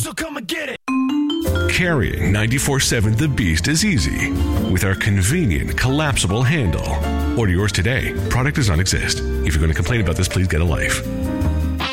so come and get it. Carrying 94.7 The Beast is easy with our convenient collapsible handle. Order yours today. Product does not exist. If you're going to complain about this, please get a life.